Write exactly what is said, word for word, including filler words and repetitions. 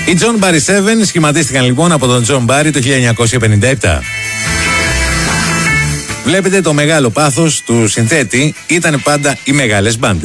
Οι John Barry Seven σχηματίστηκαν λοιπόν από τον John Barry το χίλια εννιακόσια πενήντα επτά. Βλέπετε, το μεγάλο πάθος του συνθέτη ήταν πάντα οι μεγάλες μπάντες.